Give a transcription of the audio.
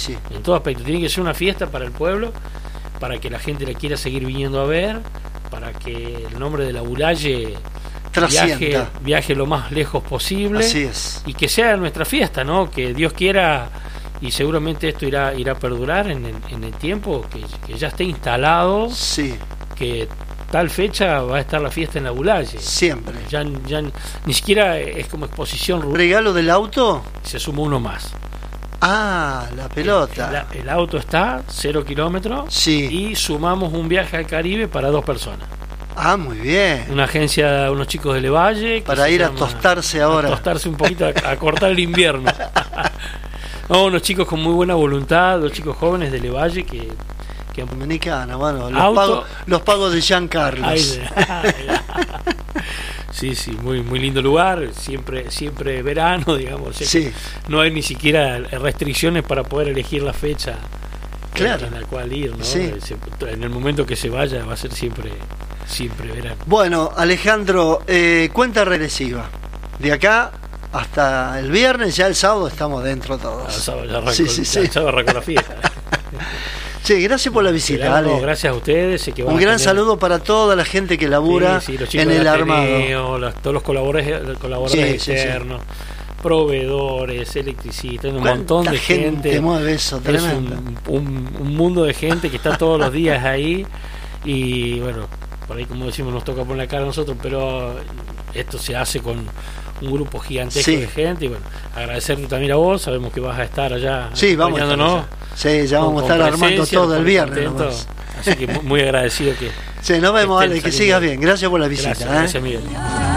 sí. En todo aspecto. Tiene que ser una fiesta para el pueblo, para que la gente la quiera seguir viniendo a ver, para que el nombre de la Bulaye viaje lo más lejos posible. Así es. Y que sea nuestra fiesta, ¿no? Que Dios quiera, y seguramente esto irá a perdurar en el tiempo, que ya esté instalado, sí, que tal fecha va a estar la fiesta en la Bulaye. Siempre. Ya ni siquiera es como exposición rural. ¿Regalo del auto? Se suma uno más. Ah, la pelota. El auto está 0 kilómetros, sí, y sumamos un viaje al Caribe para 2 personas. Ah, muy bien. Una agencia, unos chicos de Levalle. Para ir a tostarse ahora. A tostarse un poquito, a cortar el invierno. No, unos chicos con muy buena voluntad, 2 chicos jóvenes de Levalle que Dominicana, bueno, auto, los pagos de Giancarlo. Sí, muy lindo lugar, siempre verano, digamos. Sí. No hay ni siquiera restricciones para poder elegir la fecha, claro, en la cual ir, ¿no? Sí. En el momento que se vaya va a ser siempre verano. Bueno, Alejandro, cuenta regresiva. De acá hasta el viernes, ya el sábado estamos dentro todos. El sábado ya arrancó la fiesta. Sí, gracias por la visita, Ale. Gracias a ustedes. Sé que un gran saludo para toda la gente que labura en el armado. Todos los colaboradores externos, proveedores, electricistas, un montón de gente. Mueve eso, tremendo. Un mundo de gente que está todos los días ahí. Y bueno, por ahí, como decimos, nos toca poner la cara a nosotros, pero esto se hace con un grupo gigantesco de gente. Y bueno, agradecerte también a vos. Sabemos que vas a estar allá acompañándonos. Sí, ya vamos a estar armando todo el viernes. Así que muy agradecido que... Sí, nos vemos, Ale, que sigas bien. Gracias por la visita. Gracias, Miguel.